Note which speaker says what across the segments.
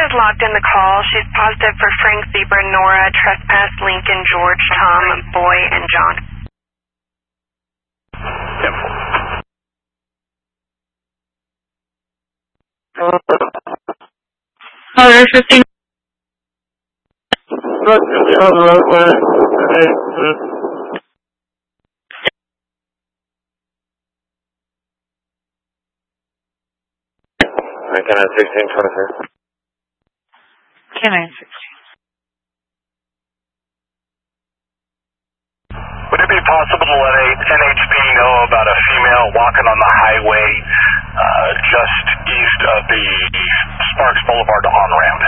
Speaker 1: is logged in the call. She's positive for Frank, Zebra, Nora, Trespass, Lincoln, George, Tom, Boy, and John.
Speaker 2: Yep.
Speaker 3: Order 15.
Speaker 2: Canine 1623.
Speaker 3: Canine 16.
Speaker 4: Would it be possible to let NHP know about a female walking on the highway just east of the Sparks Boulevard on-ramp?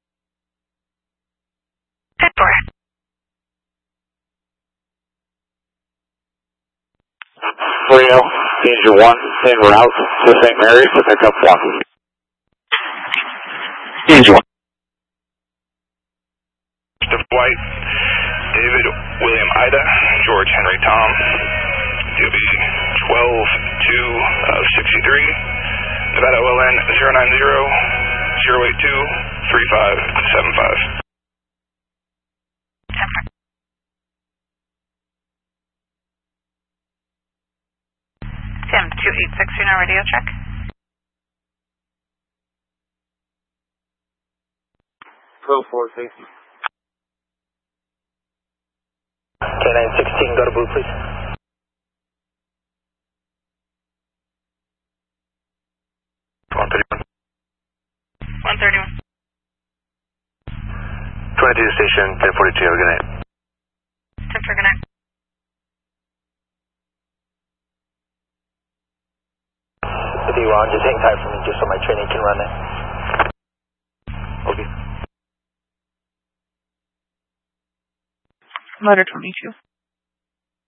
Speaker 2: 30, Danger 1, en route to St. Mary's to pick up Walkie. Danger 1.
Speaker 4: Mr. White, David William Ida, George Henry Tom, DOB 12-2-63, Nevada OLN 090-082-3575.
Speaker 3: Tim, 286, you're now radio check.
Speaker 2: Pro 4 safety.
Speaker 4: Canine 16, go to Blue, please.
Speaker 1: $131.
Speaker 4: 22 station, 1042, good night.
Speaker 1: 10 for good night.
Speaker 4: Ron, just hang tight for me just so my training can run it. Okay.
Speaker 3: Motor 22.